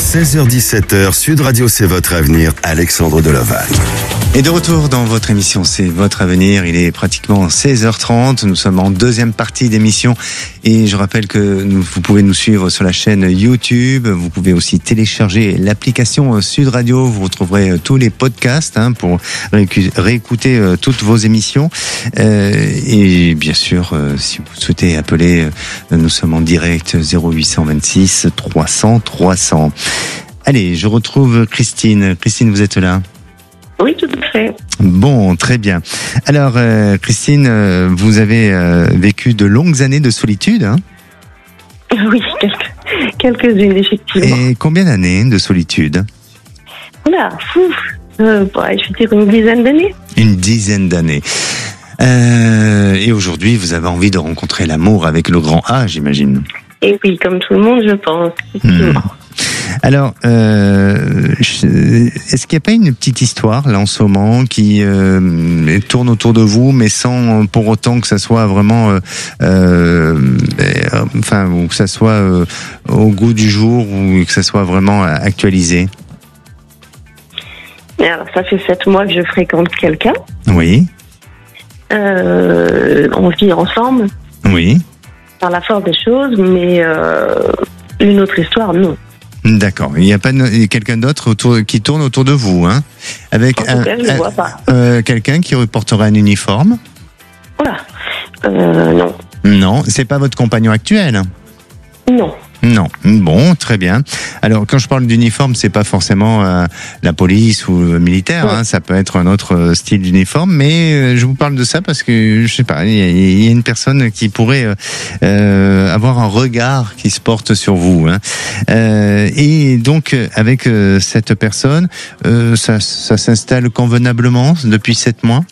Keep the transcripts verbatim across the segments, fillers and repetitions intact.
seize heures dix-sept heures, Sud Radio, c'est votre avenir, Alexandre Delovac. Et de retour dans votre émission, c'est votre avenir. Il est pratiquement seize heures trente. Nous sommes en deuxième partie d'émission. Et je rappelle que nous, vous pouvez nous suivre sur la chaîne YouTube. Vous pouvez aussi télécharger l'application Sud Radio. Vous retrouverez tous les podcasts hein, pour réécu- réécouter euh, toutes vos émissions. Euh, et bien sûr, euh, si vous souhaitez appeler, euh, nous sommes en direct zéro huit cent vingt-six trois cents trois cents. Allez, je retrouve Christine. Christine, vous êtes là ? Oui, tout à fait. Bon, très bien. Alors, euh, Christine, euh, vous avez euh, vécu de longues années de solitude, hein ? Oui, quelques, quelques-unes, effectivement. Et combien d'années de solitude ? Oula, fou euh, ouais, je vais dire une dizaine d'années. Une dizaine d'années. Euh, et aujourd'hui, vous avez envie de rencontrer l'amour avec le grand A, j'imagine. Et oui, comme tout le monde, je pense, effectivement. Mmh. Alors, euh, est-ce qu'il n'y a pas une petite histoire là en ce moment qui euh, tourne autour de vous, mais sans pour autant que ça soit vraiment, euh, euh, enfin, ou que ça soit euh, au goût du jour ou que ça soit vraiment actualisé ? Alors, ça fait sept mois que je fréquente quelqu'un. Oui. Euh, on vit ensemble. Oui. Par la force des choses, mais euh, une autre histoire, non. D'accord. Il n'y a pas de, quelqu'un d'autre autour, qui tourne autour de vous, hein ? Avec en un, tout cas, je ne un, vois pas. Euh, quelqu'un qui portera un uniforme ? Oula. Euh, non. Non, c'est pas votre compagnon actuel ? Non. Non. Bon, très bien. Alors, quand je parle d'uniforme, c'est pas forcément euh, la police ou le militaire. Ouais. Hein, ça peut être un autre style d'uniforme. Mais euh, je vous parle de ça parce que je sais pas, il y, y a une personne qui pourrait euh, euh, avoir un regard qui se porte sur vous. Hein. Euh, et donc, avec euh, cette personne, euh, ça, ça s'installe convenablement depuis sept mois.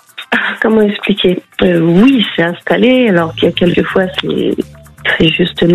Comment expliquer ? euh, Oui, c'est installé. Alors qu'il y a quelques fois, c'est c'est juste